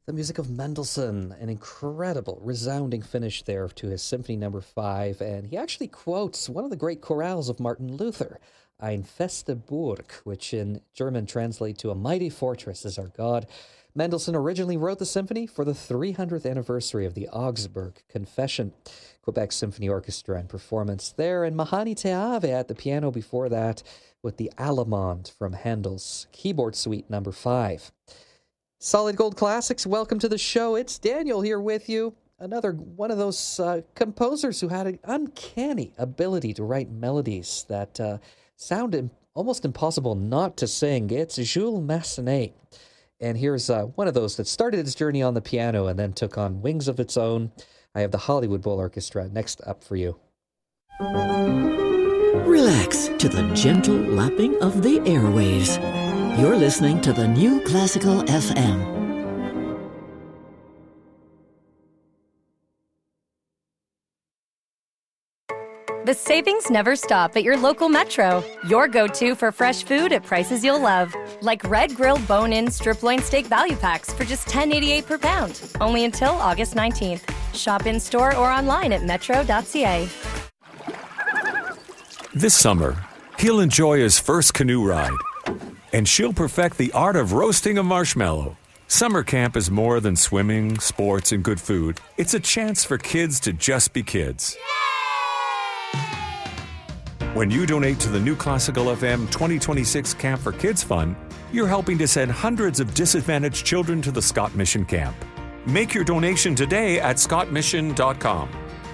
The music of Mendelssohn, an incredible, resounding finish there to his Symphony Number 5, and he actually quotes one of the great chorales of Martin Luther, Ein feste Burg, which in German translate to a mighty fortress is our God. Mendelssohn originally wrote the symphony for the 300th anniversary of the Augsburg Confession. Quebec Symphony Orchestra and performance there, and Mahani Teave at the piano before that with the Allemande from Handel's Keyboard Suite Number 5. Solid Gold Classics, welcome to the show. It's Daniel here with you. Another one of those composers who had an uncanny ability to write melodies that sound almost impossible not to sing. It's Jules Massenet. And here's one of those that started its journey on the piano and then took on wings of its own. I have the Hollywood Bowl Orchestra next up for you. Relax to the gentle lapping of the airwaves. You're listening to the New Classical FM. The savings never stop at your local Metro. Your go-to for fresh food at prices you'll love. Like red grilled bone-in strip loin steak value packs for just $10.88 per pound. Only until August 19th. Shop in-store or online at metro.ca. This summer, he'll enjoy his first canoe ride. And she'll perfect the art of roasting a marshmallow. Summer camp is more than swimming, sports, and good food. It's a chance for kids to just be kids. When you donate to the New Classical FM 2026 Camp for Kids Fund, you're helping to send hundreds of disadvantaged children to the Scott Mission Camp. Make your donation today at scottmission.com.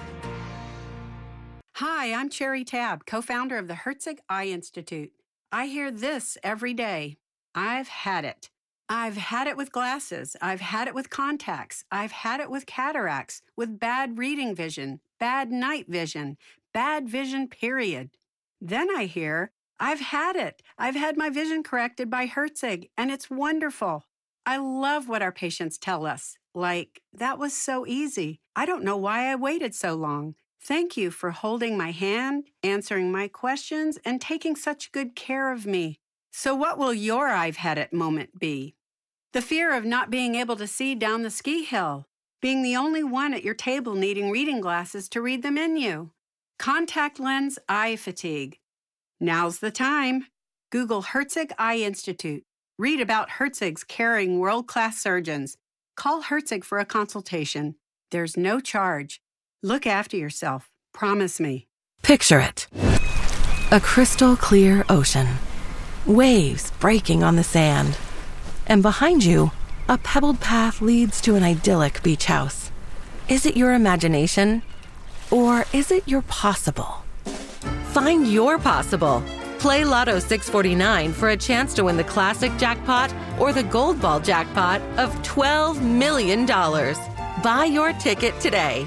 Hi, I'm Cherry Tabb, co-founder of the Herzig Eye Institute. I hear this every day. I've had it. I've had it with glasses. I've had it with contacts. I've had it with cataracts, with bad reading vision, bad night vision, bad vision, period. Then I hear, I've had it. I've had my vision corrected by Herzig, and it's wonderful. I love what our patients tell us. Like, that was so easy. I don't know why I waited so long. Thank you for holding my hand, answering my questions, and taking such good care of me. So what will your I've had it moment be? The fear of not being able to see down the ski hill, being the only one at your table needing reading glasses to read the menu, contact lens eye fatigue. Now's the time. Google Herzig Eye Institute. Read about Herzig's caring world-class surgeons. Call Herzig for a consultation. There's no charge. Look after yourself. Promise me. Picture it. A crystal clear ocean. Waves breaking on the sand. And behind you, a pebbled path leads to an idyllic beach house. Is it your imagination? Or is it your possible? Find your possible. Play Lotto 649 for a chance to win the classic jackpot or the gold ball jackpot of $12 million. Buy your ticket today.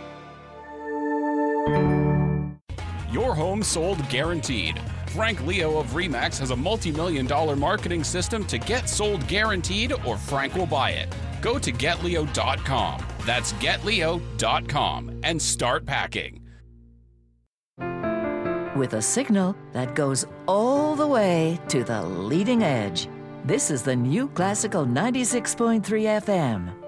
Your home sold guaranteed. Frank Leo of RE/MAX has a multi-million-dollar marketing system to get sold guaranteed, or Frank will buy it. Go to getleo.com. That's getleo.com and start packing. With a signal that goes all the way to the leading edge. This is the New Classical 96.3 FM.